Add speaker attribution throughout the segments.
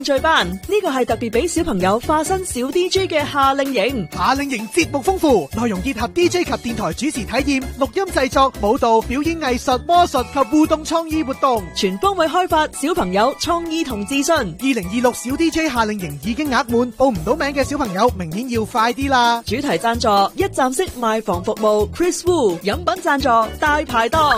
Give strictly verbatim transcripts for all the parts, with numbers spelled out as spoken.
Speaker 1: 聚班呢個係特別俾小朋友化身小 D J 嘅夏令營。
Speaker 2: 夏令營節目豐富，內容結合 D J 及電台主持體驗、錄音製作、舞蹈、表演藝術、魔術及互動創意活動，
Speaker 1: 全方位開發小朋友創意同自信。
Speaker 2: 二零二六小 D J 夏令營已經額滿，報唔到名嘅小朋友明年要快啲啦！
Speaker 1: 主題贊助一站式賣房服務 Chris Wu， 飲品贊助大排檔。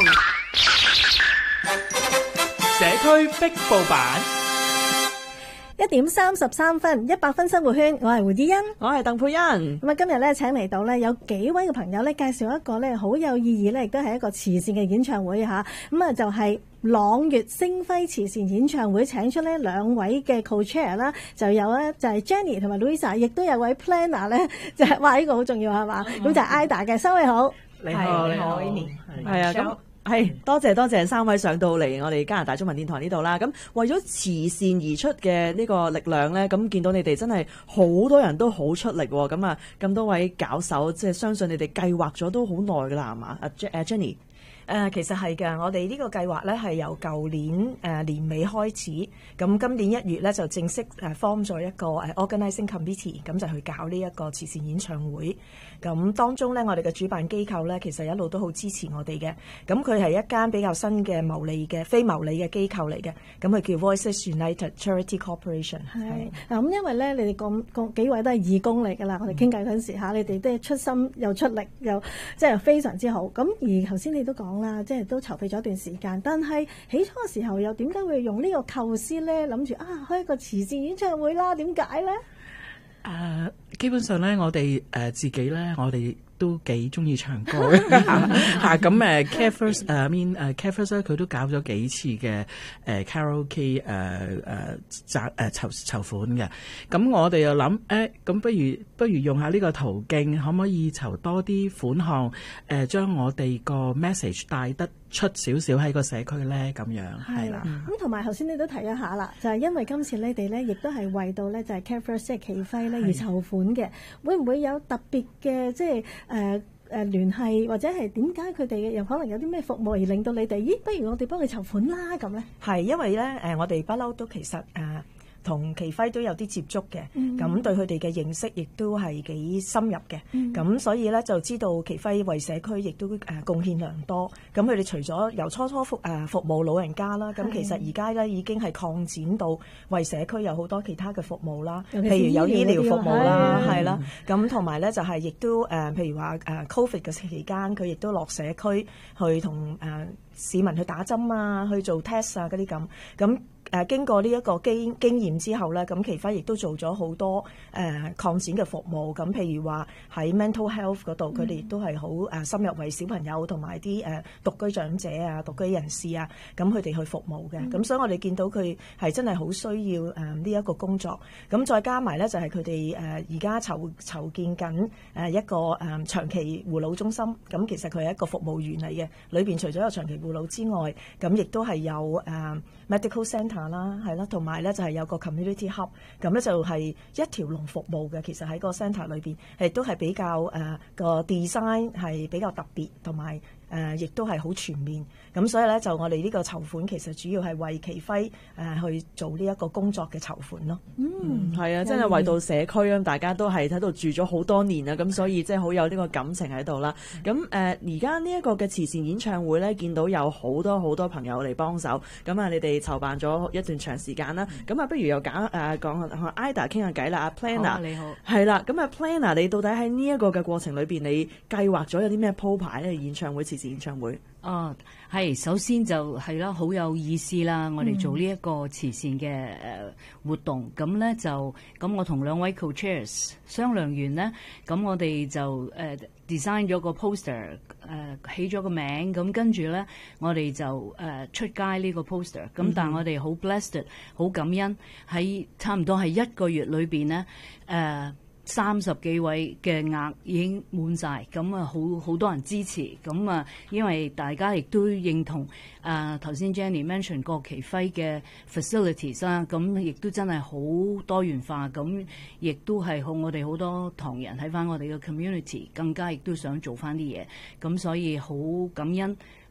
Speaker 3: 社區壁報版。
Speaker 4: 一點三十三分，一百分生活圈，我係胡之欣，
Speaker 1: 我係鄧佩欣。
Speaker 4: 咁啊，今日咧請嚟到咧有幾位嘅朋友咧介紹一個咧好有意義咧，亦都係一個慈善嘅演唱會吓。咁啊就係朗月星輝慈善演唱會，請出呢兩位嘅 co-chair 啦，就有咧就係 Jenny 同埋 Louisa， 亦都有位 planner 咧，就係哇呢個好重要係嘛？咁就係 Ida 嘅，三位好，
Speaker 1: 你好你好 Amy， 係啊咁。係多謝多謝三位上到嚟我哋加拿大中文電台呢度啦。咁為咗慈善而出嘅呢個力量呢，咁見到你哋真係好多人都好出力喎。咁啊咁多位搞手，即係相信你哋計劃咗都好耐噶啦，係嘛？阿 Jenny。
Speaker 5: 誒、呃、其實係嘅，我哋呢個計劃咧係由舊年誒、呃、年尾開始，咁今年一月咧就正式誒 form 咗一個誒 organising committee，咁就去搞呢一個慈善演唱會。咁當中咧，我哋嘅主辦機構咧其實一路都好支持我哋嘅。咁佢係一間比較新嘅牟利嘅非牟利嘅機構嚟嘅，咁佢叫 Voices United Charity Corporation。
Speaker 4: 係嗱，咁因為咧你哋個個幾位都係義工嚟㗎啦，我哋傾偈嗰陣時嚇，你哋都係出心又出力又即係非常之好。咁而頭先你都講啦，即係都籌備咗一段時間，但係起初嘅時候又點解會用呢個構思咧？諗住啊開一個慈善演唱會啦，點解咧？
Speaker 3: 誒、uh, 基本上咧，我哋誒、uh, 自己咧，我哋都幾中意唱歌嘅嚇。咁誒 Carefirst 誒 I mean 誒 Carefirst 咧，佢都搞咗幾次嘅誒 Karaoke 誒誒籌誒籌籌款嘅。咁我哋又諗誒，咁不如不如用下呢個途徑，可唔可以籌多啲款項？誒、呃，將我哋個 message 帶得出少少喺個社區咧，咁樣係啦。
Speaker 4: 咁同埋頭先你都提一下啦，就係、是、因為今次你哋咧，亦都係為到咧就係 Carefirst 即係奇輝咧而籌款嘅，會唔會有特別嘅即係誒誒聯繫，或者係點解佢哋又可能有啲咩服務而令到你哋？咦，不如我哋幫佢籌款啦咁咧？
Speaker 5: 係因為咧誒，我哋不嬲都其實誒。呃同奇輝都有啲接觸嘅，咁、嗯、對佢哋嘅認識亦都係幾深入嘅，咁、嗯、所以咧就知道奇輝為社區亦都誒貢獻良多。咁佢哋除咗由初初服誒服務老人家啦，咁其實而家咧已經係擴展到為社區有好多其他嘅服務啦，譬如有醫療服務啦，係啦，咁同埋咧就係亦都誒譬如話誒 Covid 嘅期間，佢亦都落社區去同誒市民去打針啊，去做 test 啊嗰啲咁咁。誒經過呢一個經經驗之後咧，咁奇輝亦都做咗好多誒、呃、擴展嘅服務。咁譬如話喺 mental health 嗰度，佢哋亦都係好誒深入為小朋友同埋啲誒獨居長者啊、獨居人士啊，咁佢哋去服務嘅。咁、嗯、所以我哋見到佢係真係好需要誒呢一個工作。咁再加埋咧，就係佢哋誒而家籌籌建緊誒一個誒、呃、長期護老中心。咁其實佢係一個服務員嚟嘅，裏邊除咗有長期護老之外，咁亦都係有誒、呃、medical centre。啦，係啦，同埋咧就係有個 community hub， 咁咧就係一條龍服務嘅。其實喺個 centre 裏邊，亦都係比較誒個、呃、design 係比較特別，同埋誒亦都係好全面。咁所以咧就我哋呢個籌款其實主要係為奇輝誒、呃、去做呢一個工作嘅籌款咯。
Speaker 1: 嗯，係啊，真係為到社區啊，大家都係喺度住咗好多年啊，咁所以即係好有呢個感情喺度啦。咁誒而家呢一個嘅慈善演唱會咧，見到有好多好多朋友嚟幫手，咁啊你哋籌辦咗一段長時間啦。咁、嗯、啊不如又講誒講同 Ida 傾下偈啦，阿 Planner、啊、你好，係啦。咁啊 Planner 你到底喺呢一個嘅過程裏邊，你計劃咗有啲咩鋪排咧？演唱會慈善演唱會。
Speaker 6: 哦，係，首先就係啦，好有意思啦！我哋做呢一個慈善嘅誒活動，咁咧、嗯、就咁我同兩位 co-chairs 商量完咧，咁我哋就誒、呃、design 咗個 poster，誒、呃、起咗個名，咁跟住咧我哋就誒、呃、出街呢個 poster，咁、嗯、但係我哋好 blessed， 好感恩喺差唔多係一個月裏邊咧誒。呃三十幾位嘅額已經滿晒，咁啊好好多人支持，咁啊因為大家亦都認同啊頭先 Jenny mention 過奇輝嘅 facilities 啦，咁亦都真係好多元化，咁亦都係好我哋好多唐人喺翻我哋嘅 community，更加亦都想做翻啲嘢，咁所以好感恩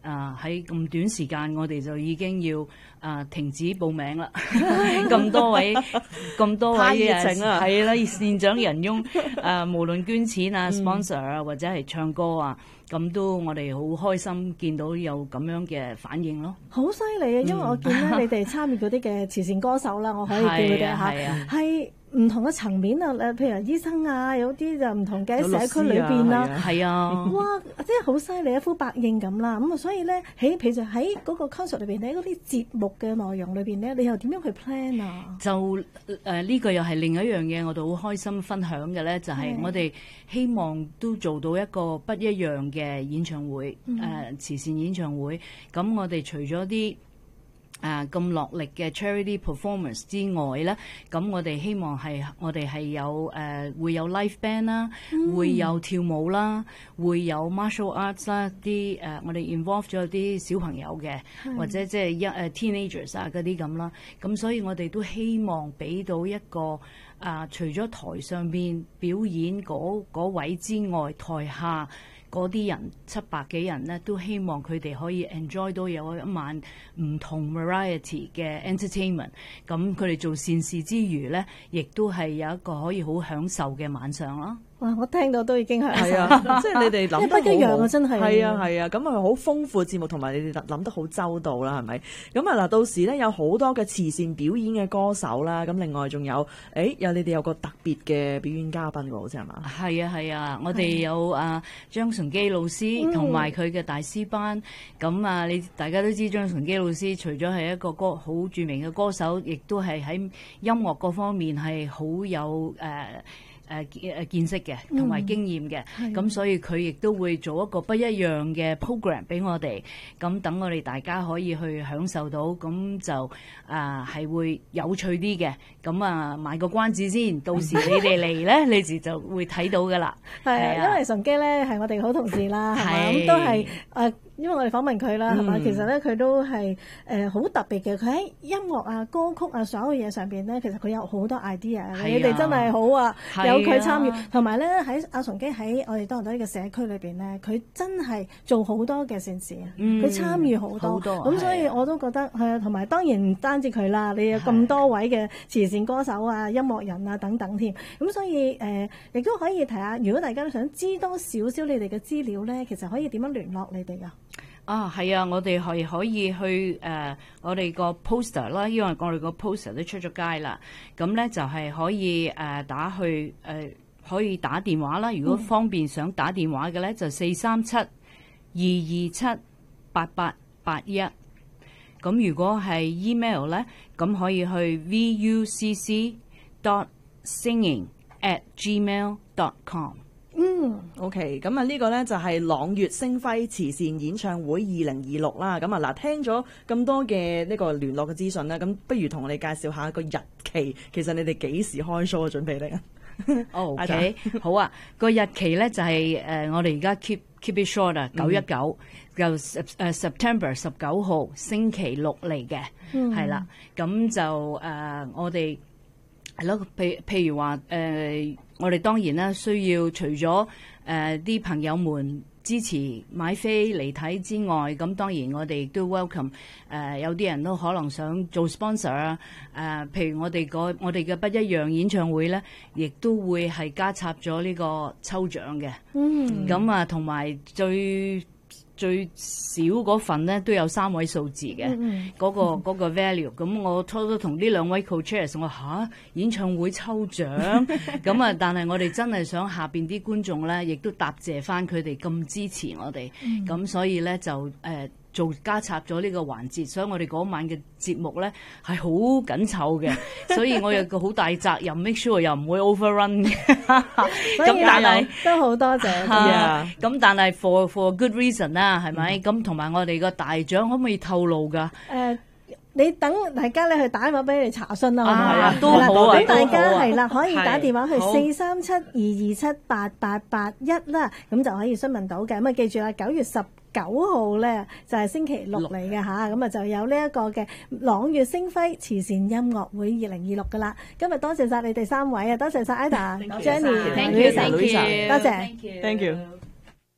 Speaker 6: 啊喺咁短時間，我哋就已經要啊停止報名啦。咁多位咁多位
Speaker 1: 太熱情啦
Speaker 6: 係啦，善長仁翁啊，無論捐錢啊、sponsor 啊，或者係唱歌啊。咁都我哋好開心見到有咁樣嘅反應咯，
Speaker 4: 好犀利啊！因為我見咧你哋參與嗰啲嘅慈善歌手啦，我可以叫佢哋嚇，係唔同嘅層面啊，誒，譬如話醫生啊，有啲就唔同嘅喺社區裏邊啦，
Speaker 6: 係啊，
Speaker 4: 哇，真係好犀利，一呼百應咁啦。咁啊，所以咧喺譬如喺嗰個 concert 裏邊咧，嗰啲節目嘅內容裏邊咧，你又點樣去 plan 啊？
Speaker 6: 就誒呢個又係另一樣嘢，我哋好開心分享嘅咧，就係我哋希望都做到一個不一樣嘅演唱會，誒慈善演唱會。咁我哋除咗啲誒咁落力嘅 charity performance 之外咧，咁我哋希望係我哋係有誒會有 live band 啦，會有跳舞啦，會有 martial arts 啦，啲誒我哋 involve 咗啲小朋友嘅，或者即係一誒 teenagers 啊嗰啲咁啦。咁所以我哋都希望俾到一個啊，除咗台上邊表演嗰嗰位之外，台下嗰啲人七百幾人咧，都希望佢哋可以 enjoy 到有一晚唔同 variety 嘅 entertainment。咁佢哋做善事之餘咧，亦都係有一個可以好享受嘅晚上啦。
Speaker 4: 哇！我聽到都已經係
Speaker 1: 係啊，即係你哋諗得
Speaker 4: 不一樣啊，真係
Speaker 1: 係啊係啊，咁啊好豐富節目，同埋你哋諗得好周到啦，係咪？咁啊嗱，到時咧有好多嘅慈善表演嘅歌手啦，咁另外仲有誒有你哋有個特別嘅表演嘉賓喎，好似係嘛？
Speaker 6: 係啊係啊，我哋有啊張純基老師同埋佢嘅大師班。咁啊，你大家都知張純基老師除咗係一個歌好著名嘅歌手，亦都係喺音樂嗰方面係好有誒。呃誒誒見識嘅，同埋經驗嘅，咁、嗯、所以佢亦都會做一個不一樣嘅 program 俾我哋，咁等我哋大家可以去享受到，咁就啊係、呃、會有趣啲嘅，咁啊賣個關子先，到時你哋嚟咧，你哋就會睇到噶啦。
Speaker 4: 係啊，因為純基咧係我哋好同事啦，係嘛，咁都係誒。呃因為我哋訪問佢啦，係嘛、嗯？其實咧佢都係誒好特別嘅。佢喺音樂啊、歌曲啊所有嘢上邊咧，其實佢有好多 idea、啊。你哋真係好啊，啊有佢參與，同埋咧喺阿純基喺我哋多倫多呢個社區裏邊咧，佢真係做好多嘅善事啊！佢、嗯、參與好多，咁所以我都覺得係啊。同埋當然唔單止佢啦，你有咁多位嘅慈善歌手啊、音樂人啊等等添。咁所以誒，亦、呃、都可以提下，如果大家都想知多少少你哋嘅資料咧，其實可以點樣聯絡你哋噶？
Speaker 6: 啊，係啊！我哋係可以去誒、呃，我哋個 poster 啦，因為我哋個 poster 都出咗街啦。咁咧就係可以誒、呃、打去誒、呃，可以打電話啦。如果方便想打電話嘅咧，就四三七二二七八八八一。咁如果係 email 咧，咁可以去 v u c c dot singing at gmail dot com。
Speaker 1: 嗯 ，OK， 咁啊呢個呢就係朗月星輝慈善演唱會二零二六啦。咁啊嗱，聽咗咁多嘅呢個聯絡嘅資訊啦，咁不如同我哋介紹下一個日期。其實你哋幾時開 show 嘅準備呢？
Speaker 6: 哦，OK，好啊。個日期呢就係、是、誒、呃，我哋而家 keep keep it short 啊，九一九就誒 September 十九號星期六嚟嘅，係、嗯、啦。咁就誒、呃，我哋係咯，譬譬如話誒。呃我哋當然啦，需要除咗誒啲朋友們支持買飛嚟睇之外，咁當然我哋亦都 welcome 誒、呃、有啲人都可能想做 sponsor 啊，誒、呃、譬如我哋個我哋嘅不一樣演唱會咧，亦都會係加插咗呢個抽獎嘅，嗯，咁啊同埋最最少嗰份咧都有三位數字嘅，嗰、嗯嗰個嗰、嗰個 value。咁我初初同呢兩位 co-chairs 我話嚇演唱會抽獎，咁啊，但係我哋真係想下邊啲觀眾咧，亦都答謝翻佢哋咁支持我哋，咁、嗯、所以咧就誒。呃做加插咗呢個環節，所以我哋嗰晚嘅節目咧係好緊湊嘅，所以我有個好大責任，make sure 又唔會 overrun 嘅。咁但係
Speaker 4: 都好多謝。
Speaker 6: 咁、啊、但係 for for good reason 啦，係咪？咁同埋我哋個大獎可唔可以透露㗎？誒、
Speaker 4: 呃。你等大家咧去打電話俾你查詢啦，好唔好啊？
Speaker 6: 都好啊，
Speaker 4: 咁大家係啦，可以打電話去四三七二二七八八八一啦，咁就可以詢問到嘅。咁啊，記住啦，九月十九號咧就係星期六嚟嘅吓，咁啊就有呢一個嘅朗月星輝慈善音樂會二零二六噶啦。今日多謝晒你哋三位啊，多謝晒 Ida、Jenny、Louisa，多謝
Speaker 1: ，Thank you。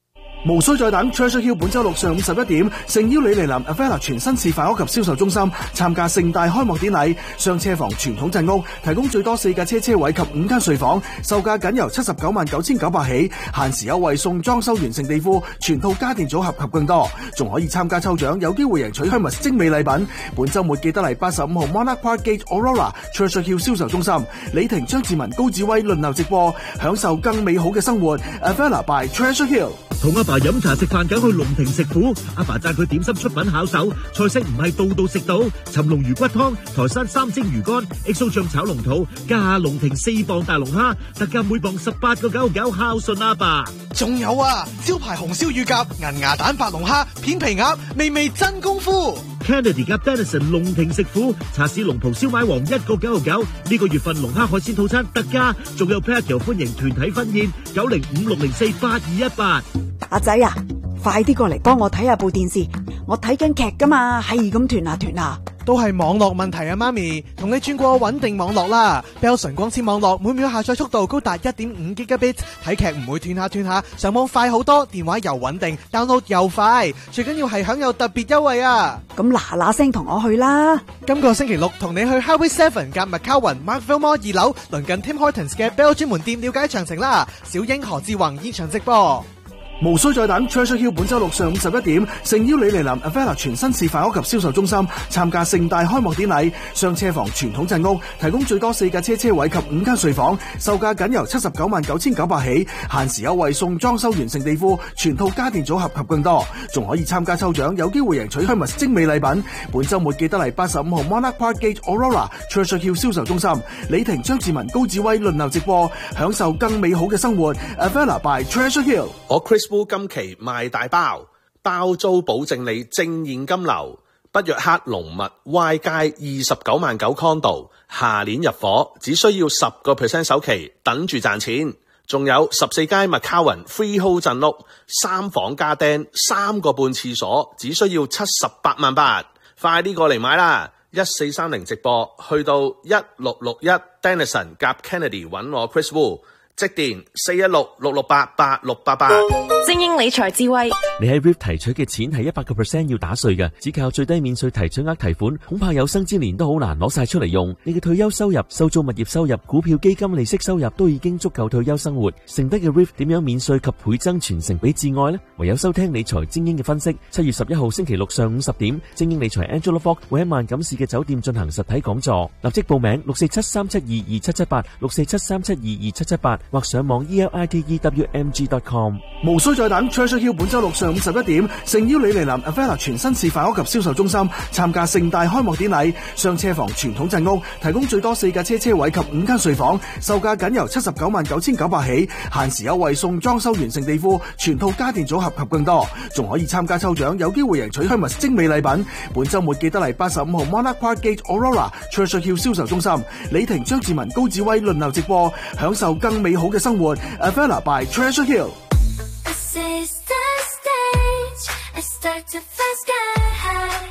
Speaker 7: 無需再等 Treasure Hill 本周六上午十一點，誠邀你嚟臨 Avella 全新示範屋及銷售中心參加盛大開幕典禮。雙車房傳統鎮屋提供最多四架車車位及五間睡房，售價僅由七十九萬九千九百起，限時優惠送裝修完成地庫、全套家電組合及更多，仲可以參加抽獎，有機會贏取香蜜精美禮品。本周末記得嚟八十五號 Monarch Park Gate Aurora Treasure Hill 銷售中心，李婷、張志文、高志威輪流直播，享受更美好嘅生活。Avella by Treasure Hill。
Speaker 8: 同阿爸飲茶食飯梗去龍庭食府，阿爸讚佢點心出品巧手，菜式唔係度度食到，尋龍魚骨湯、台山三蒸魚乾、X O 醬炒龍肚，加下龍庭四磅大龍蝦，特價每磅十八個九九，孝順阿爸。
Speaker 2: 仲有啊，招牌紅燒乳鴿、銀牙蛋白龍蝦、片皮鴨，味味真功夫。
Speaker 8: Kennedy 夾 Denison 龍庭食府，茶市龍袍燒賣王一個九毫九，呢個月份龍蝦海鮮套餐特價，仲有 Patio 歡迎團體婚宴，九零五六零四八二一八。
Speaker 9: 打仔啊，快啲過嚟幫我睇下部電視，我睇緊劇噶嘛，係咁斷下斷下。
Speaker 2: 都係網絡問題啊，媽咪，同你轉過穩定網絡啦。Bell 純光纖網絡每秒下載速度高達 一點五 Gigabit， 睇劇唔會斷下斷下，上網快好多，電話又穩定 ，download 又快，最緊要係享有特別優惠啊！
Speaker 9: 咁嗱嗱聲同我去啦！
Speaker 2: 今個星期六同你去 Highway Seven 夾 McCowan Markville Mall 二樓，鄰近 Tim Hortons 嘅 Bell 專門店了解詳情啦。小英何志宏現場直播。
Speaker 7: 無需再等 Treasure Hill 本周六上午十一點，誠邀你嚟臨 Avella 全新示範屋及銷售中心參加盛大開幕典禮。雙車房傳統鎮屋提供最多四架車車位及五間睡房，售價僅由七十九萬九千九百起，限時優惠送裝修完成地庫、全套家電組合及更多，仲可以參加抽獎，有機會贏取香蜜精美禮品。本周末記得嚟八十五號 Monarch Park Gate Aurora Treasure Hill 銷售中心，李婷、張志文、高志威輪流直播，享受更美好嘅生活。Avella by Treasure Hill。
Speaker 10: 我 Chris今期賣大包，包租保證你正現金流。北約克龍物 Y 街二十九萬九 condo， 下年入伙，只需要十個 percent 首期，等住賺錢。仲有十四街 McCowan Freehold 鎮屋，三房加釘，三個半廁所，只需要七十八萬八。快啲過嚟買啦！一四三零直播，去到一六六一 Denison 夾 Kennedy 揾我 Chris Wu。即電四一六六六八八六八八。
Speaker 11: 精英理財智慧，
Speaker 12: 你喺 R I F 提取嘅錢係一百個 percent 要打稅嘅，只靠最低免稅提取額提款，恐怕有生之年都好難攞晒出嚟用。你嘅退休收入、收租物業收入、股票基金利息收入都已經足夠退休生活，剩低嘅 R I F 點樣免稅及倍增傳承俾摯愛呢？唯有收聽理財精英嘅分析。七月十一號星期六上午十點，精英理財 Angela Fox 會喺萬錦市嘅酒店進行實體講座，立即報名六四七三七二二七七八六四七三七二二七七八。或上網 e l i t e w m g dot com。
Speaker 7: 無需再等 Treasure Hill 本周六上午十一點，誠邀你嚟臨 Avella 全新示範屋及銷售中心參加盛大開幕典禮。雙車房傳統鎮屋提供最多四架車車位及五間睡房，售價僅由七十九萬九千九百起，限時優惠送裝修完成地庫、全套家電組合及更多，仲可以參加抽獎，有機會贏取香蜜精美禮品。本周末記得嚟八十五號 Monarch Park Gate Aurora Treasure Hill 銷售中心，李婷、張志文、高志威輪流直播，享受更美好嘅生活。Avella by Treasure Hill。
Speaker 13: This is the stage, I start to fly sky high.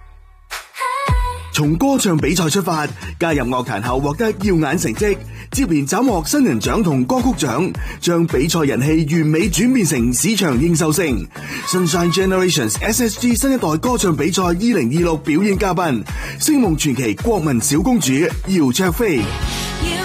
Speaker 14: 從歌唱比賽出發，加入樂壇後獲得耀眼成績，接連斬獲新人獎同歌曲獎，將比賽人氣完美轉變成市場認受性。Sunshine Generations S S G 新一代歌唱比賽二零二六表演嘉賓，星夢傳奇國民小公主姚焯菲。